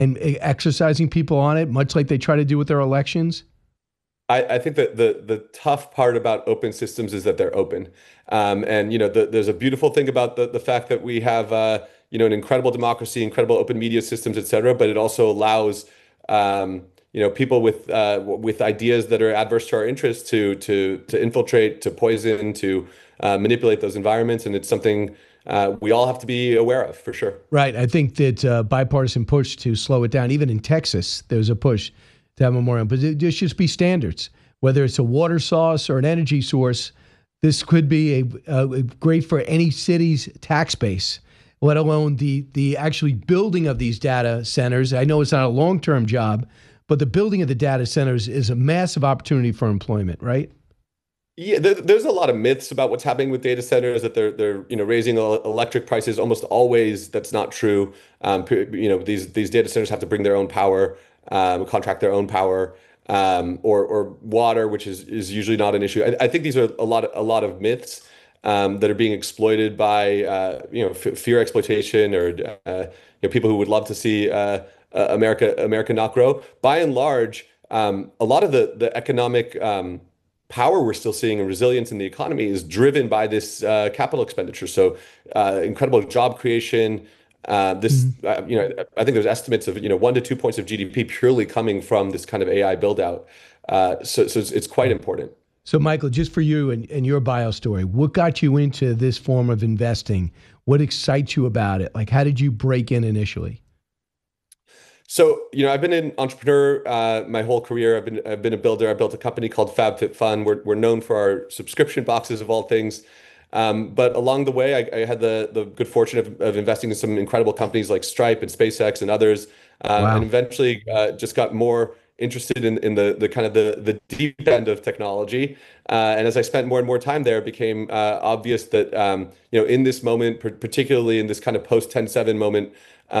and exercising people on it, much like they try to do with their elections? I think that the tough part about open systems is that they're open. And there's a beautiful thing about the fact that we have an incredible democracy, incredible open media systems, et cetera, but it also allows people with ideas that are adverse to our interests to infiltrate, to poison, to manipulate those environments. And it's something we all have to be aware of, for sure. Right. I think that bipartisan push to slow it down. Even in Texas, there's a push to have a moratorium. But there should be standards, whether it's a water source or an energy source. This could be a great for any city's tax base, let alone the actually building of these data centers. I know it's not a long-term job, but the building of the data centers is a massive opportunity for employment, right? Yeah, there's a lot of myths about what's happening with data centers, that they're raising electric prices. Almost always that's not true. These data centers have to bring their own power, contract their own power, or water, which is usually not an issue. I think these are a lot of myths that are being exploited by fear exploitation, or people who would love to see America not grow. By and large, a lot of the economic power we're still seeing and resilience in the economy is driven by this capital expenditure. So incredible job creation. I think there's estimates of 1 to 2 points of GDP purely coming from this kind of AI build out. So it's quite important. So, Michael, just for you and your bio story, what got you into this form of investing? What excites you about it? Like, how did you break in initially? So, I've been an entrepreneur my whole career. I've been a builder. I built a company called FabFitFun. We're known for our subscription boxes of all things. But along the way, I had the good fortune of investing in some incredible companies like Stripe and SpaceX and others, and Wow. eventually just got more interested in the kind of the deep end of technology. And as I spent more and more time there, it became obvious that in this moment, particularly in this kind of post 10/7 moment,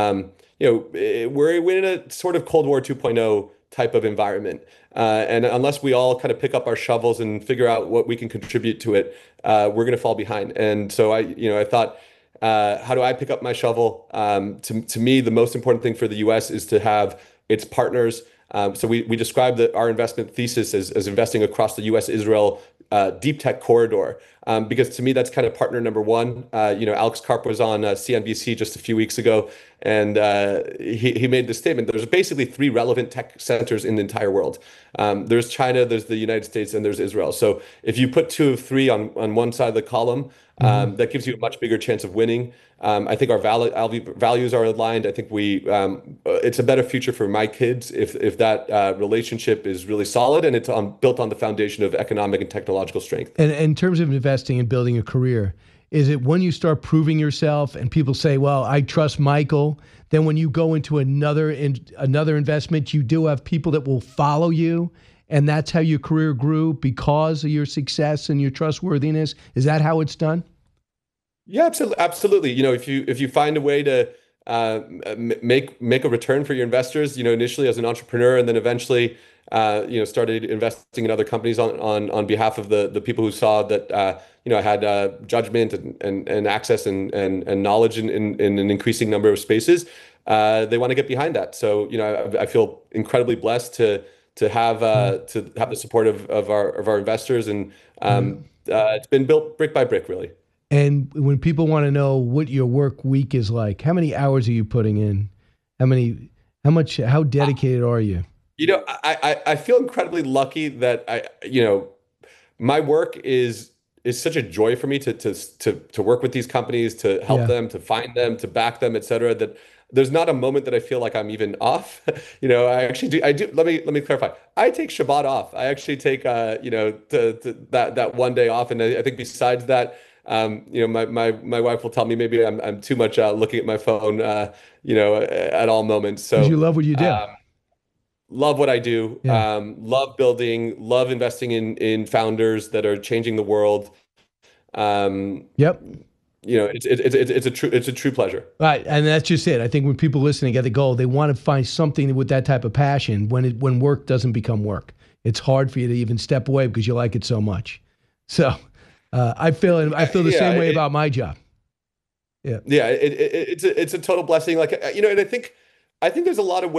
we're in a sort of Cold War 2.0 type of environment. And unless we all kind of pick up our shovels and figure out what we can contribute to it, we're going to fall behind. And so I thought, how do I pick up my shovel? To me, the most important thing for the U.S. is to have its partners. So we describe our investment thesis as investing across the U.S.-Israel deep tech corridor. Because to me, that's kind of partner number one. Alex Karp was on CNBC just a few weeks ago, and he made the statement. There's basically three relevant tech centers in the entire world. There's China, there's the United States, and there's Israel. So if you put two of three on one side of the column, Hmm. that gives you a much bigger chance of winning. I think our values are aligned. I think it's a better future for my kids if that relationship is really solid and it's built on the foundation of economic and technological strength. And in terms of investing and building a career, is it when you start proving yourself and people say, "Well, I trust Michael," then when you go into another investment, you do have people that will follow you, and that's how your career grew because of your success and your trustworthiness? Is that how it's done? Yeah, absolutely, absolutely. If you find a way to make a return for your investors, initially as an entrepreneur, and then eventually, started investing in other companies on behalf of the people who saw that I had judgment and access and knowledge in an increasing number of spaces. They want to get behind that. So I feel incredibly blessed to have the support of our investors, and Mhm. it's been built brick by brick, really. And when people want to know what your work week is like, how many hours are you putting in? How many, how dedicated are you? I feel incredibly lucky that my work is such a joy for me to work with these companies, to help Yeah. them, to find them, to back them, et cetera, that there's not a moment that I feel like I'm even off. I actually do. I do. Let me clarify. I take Shabbat off. I actually take that one day off, and I think besides that, my wife will tell me maybe I'm too much looking at my phone, at all moments. Because you So. love what you do. Um, Love what I do. Yeah. Love building. Love investing in founders that are changing the world. Um, Yep. it's a true pleasure. Right. And that's just it. I think when people listening get the goal, they want to find something with that type of passion when work doesn't become work. It's hard for you to even step away because you like it so much. So I feel the Yeah, same way about my job. Yeah. it's a total blessing. Like and I think I think there's a lot of